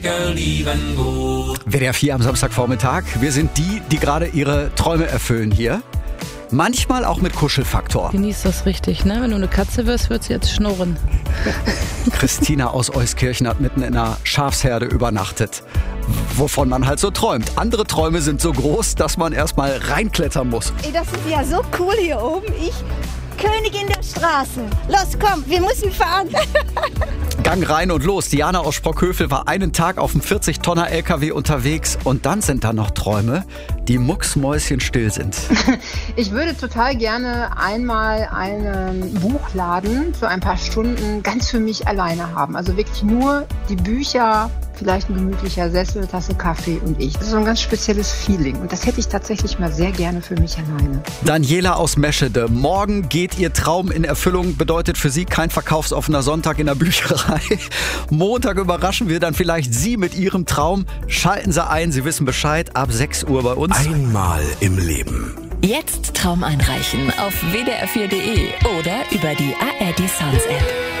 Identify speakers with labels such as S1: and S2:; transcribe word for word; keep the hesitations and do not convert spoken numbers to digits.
S1: W D R vier am Samstagvormittag. Wir sind die, die gerade ihre Träume erfüllen hier. Manchmal auch mit Kuschelfaktor.
S2: Genieß das richtig, ne? Wenn du eine Katze wirst, wird sie jetzt schnurren.
S1: Christina aus Euskirchen hat mitten in einer Schafsherde übernachtet. Wovon man halt so träumt. Andere Träume sind so groß, dass man erstmal reinklettern muss.
S3: Ey, das ist ja so cool hier oben. Ich, Königin der Straße. Los, komm, wir müssen fahren.
S1: Gang rein und los. Diana aus Sprockhövel war einen Tag auf dem vierzig Tonner L K W unterwegs. Und dann sind da noch Träume, die mucksmäuschenstill sind.
S4: Ich würde total gerne einmal einen Buchladen für ein paar Stunden ganz für mich alleine haben. Also wirklich nur die Bücher, vielleicht ein gemütlicher Sessel, Tasse Kaffee und ich. Das ist so ein ganz spezielles Feeling. Und das hätte ich tatsächlich mal sehr gerne für mich alleine.
S1: Daniela aus Meschede. Morgen geht ihr Traum in Erfüllung. Bedeutet für sie kein verkaufsoffener Sonntag in der Bücherei. Montag überraschen wir dann vielleicht Sie mit Ihrem Traum. Schalten Sie ein, Sie wissen Bescheid. Ab sechs Uhr bei uns.
S5: Einmal im Leben.
S6: Jetzt Traum einreichen auf w d r vier punkt d e oder über die A R D Sounds App.